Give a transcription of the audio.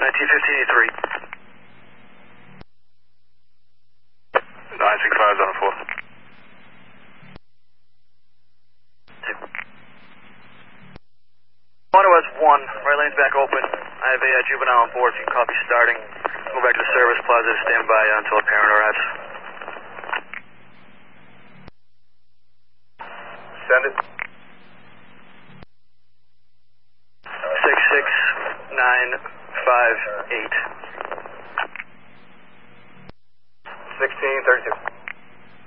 1915 E3. 965 is on the floor. Mono has 1, right lane's back open. I have a juvenile on board, so you can copy starting. Go back to the service plaza to stand by until a parent arrives. Send it. 66958. 1632.